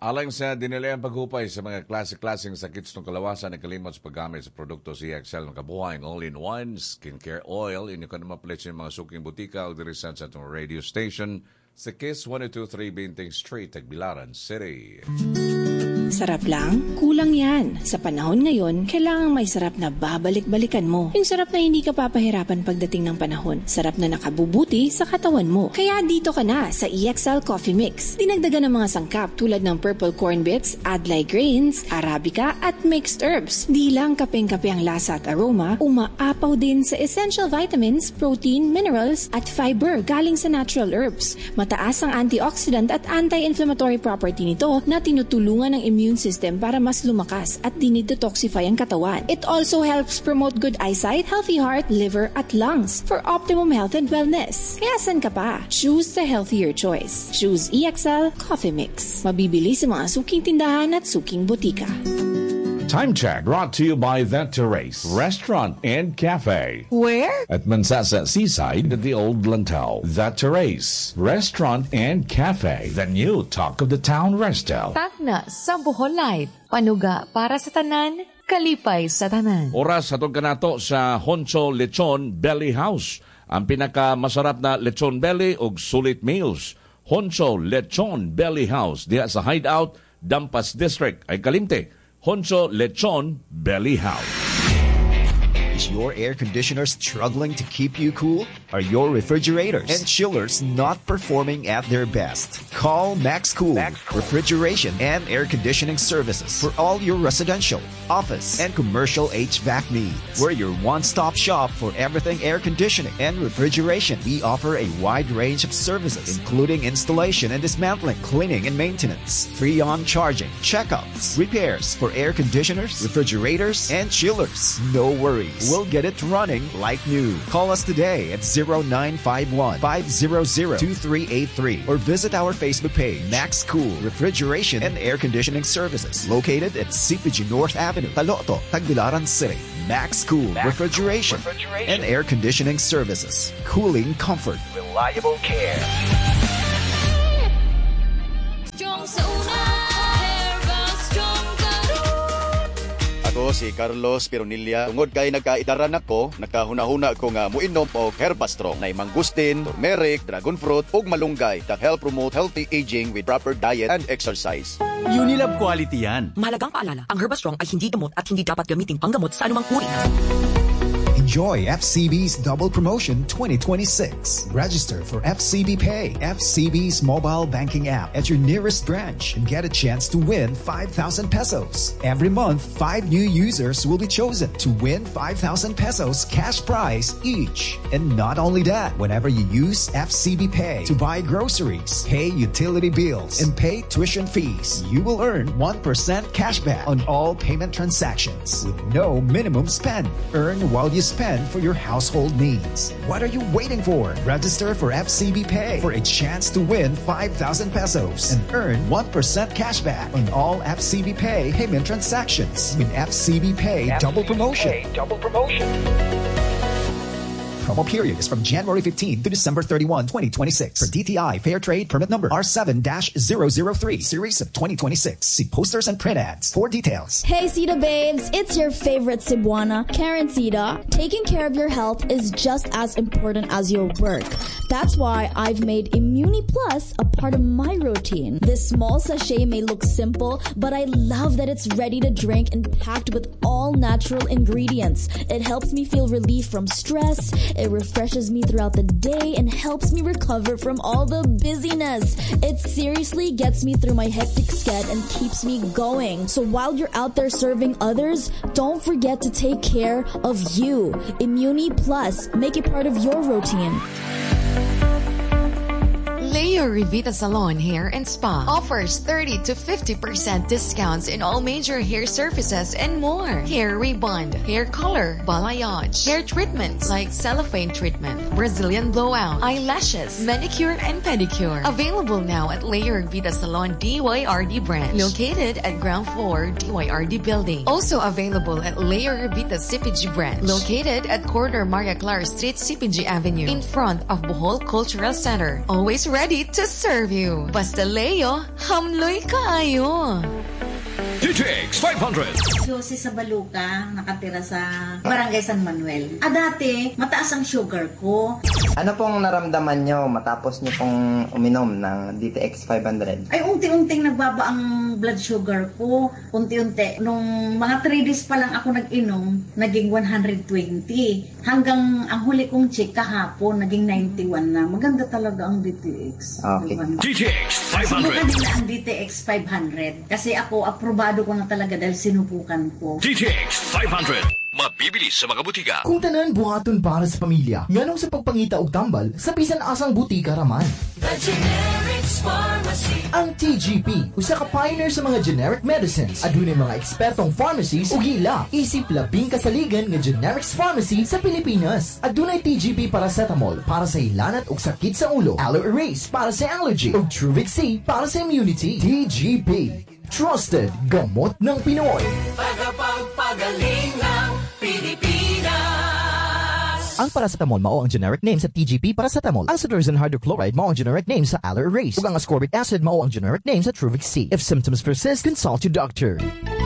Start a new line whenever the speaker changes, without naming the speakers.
Alang sa dinilayang paghupay sa mga klase-klaseng sakit ng kalawasan na kalimot sa paggamit sa produkto sa EXL ng kabuhaing all-in-one skincare oil. Inyo ka naman palit sa mga suking butika o dirisan sa itong radio station sa KISS 102.3 Binting Street, Tagbilaran City.
Sarap lang? Kulang yan. Sa panahon ngayon, kailangang may sarap na babalik-balikan mo. Yung sarap na hindi ka papahirapan pagdating ng panahon. Sarap na nakabubuti sa katawan mo. Kaya dito ka na sa EXL Coffee Mix. Dinagdagan ng mga sangkap tulad ng purple corn bits, adlai grains, arabica at mixed herbs. Di lang kapeng-kape ang lasa at aroma, umaapaw din sa essential vitamins, protein, minerals at fiber galing sa natural herbs. Mataas ang antioxidant at anti-inflammatory property nito na tinutulungan ng immune system para mas lumakas at dinidetoxify ang katawan. It also helps promote good eyesight, healthy heart, liver at lungs for optimum health and wellness. Kaya san ka pa? Choose the healthier choice. Choose EXL Coffee Mix. Mabibili sa mga suking tindahan at suking butika.
Time check brought to you by The Terrace Restaurant and Cafe.
Where?
At Mansasa Seaside at the Old Lantau. The Terrace Restaurant and Cafe. The new talk of the town resto.
Tagna sa Bohol Light. Panuga para sa tanan, kalipay sa tanan.
Oras atong kanato sa Honcho Lechon Belly House. Ang pinakamasarap na lechon belly ug sulit meals. Honcho Lechon Belly House diha sa Hideout, Dampas District ay Kalimte. Honcho Lechon Belly House.
Is your air conditioner struggling to keep you cool? Are your refrigerators and chillers not performing at their best? Call Max Cool Refrigeration and Air Conditioning Services for all your residential, office, and commercial HVAC needs. We're your one-stop shop for everything air conditioning and refrigeration. We offer a wide range of services, including installation and dismantling, cleaning and maintenance, free on charging, checkups, repairs for air conditioners, refrigerators, and chillers. No worries. We'll get it running like new. Call us today at 0951-500-2383 or visit our Facebook page, Max Cool Refrigeration and Air Conditioning Services, located at CPG North Avenue, Taloto, Tagbilaran City. Max Cool Refrigeration and Air Conditioning Services. Cooling comfort. Reliable care.
Ako si Carlos Pironilla. Tungod kay nagkaidaran ako, nakahuna-huna ko nga muinom og Herbastrong na mangustin, turmeric, dragon fruit ug malunggay that help promote healthy aging with proper diet and exercise.
Unilab quality yan.
Mahalagang paalala, ang Herbastrong ay hindi gamot at hindi dapat gamiting panggamot sa anumang uri.
Enjoy FCB's Double Promotion 2026. Register for FCB Pay, FCB's mobile banking app at your nearest branch and get a chance to win 5,000 pesos. Every month, 5 new users will be chosen to win 5,000 pesos cash prize each. And not only that, whenever you use FCB Pay to buy groceries, pay utility bills, and pay tuition fees, you will earn 1% cashback on all payment transactions with no minimum spend. Earn while you spend for your household needs. What are you waiting for? Register for FCB Pay for a chance to win 5,000 pesos and earn 1% cashback on all FCB Pay payment transactions with FCB Pay Double Promotion. Promo period is from January 15 to December 31, 2026. For DTI Fair Trade Permit Number R7-003, Series of 2026. See posters and print ads for details.
Hey, Sita babes. It's your favorite Cebuana, Karen Sita. Taking care of your health is just as important as your work. That's why I've made Immuni Plus a part of my routine. This small sachet may look simple, but I love that it's ready to drink and packed with all natural ingredients. It helps me feel relief from stress. It refreshes me throughout the day and helps me recover from all the busyness. It seriously gets me through my hectic schedule and keeps me going. So while you're out there serving others, don't forget to take care of you. Immuni Plus. Make it part of your routine.
Leo Revita Salon Hair and Spa offers 30 to 50% discounts in all major hair services and more. Hair rebond, hair color, balayage, hair treatments like cellophane treatment, Brazilian blowout, eyelashes, manicure and pedicure. Available now at Leo Revita Salon DYRD branch, located at ground floor DYRD building. Also available at Leo Revita CPG branch, located at corner Maria Clara Street, CPG Avenue, in front of Bohol Cultural Center. Always ready ready to serve you. Basta Leo, hamloy kaayo.
DTX 500.
Josie sa Baluca, nakatira sa Barangay San Manuel. Dati, mataas ang sugar ko.
Ano pong naramdaman nyo matapos nyo pong uminom ng DTX 500?
Ay, unti-unting nagbaba ang blood sugar ko. Unti-unti. Nung mga 3 days pa lang ako nag-inom, naging 120. Hanggang ang huli kong check kahapon, naging 91 na. Maganda talaga ang DTX.
Okay.
DTX 500.
Subukan nila ang DTX 500. Kasi ako, aprobado ko na talaga dahil sinubukan ko.
DTX 500. Mabibili sa mga butika.
Kung tanan buhaton para sa pamilya, nganong sa pagpangita og tambal sa bisan asang butika raman.
The Generics Pharmacy.
Ang TGP, usa ka pioneer sa mga generic medicines. Adunay mga ekspertong pharmacies ug ila isip labing kasaligan nga generics pharmacy sa Pilipinas. Adunay TGP paracetamol para sa ilanat ug sakit sa ulo, Aloe Erase para sa allergy ug Truvic C para sa immunity. TGP, trusted gamot ng Pinoy.
Tagapagpagaling ng Pilipinas.
Ang paracetamol mao ang generic name sa TGP paracetamol. Ang cetirizine hydrochloride mao ang generic name sa Aloe Erase. Ug ang ascorbic acid mao ang generic name sa Truvic C. If symptoms persist, consult your doctor.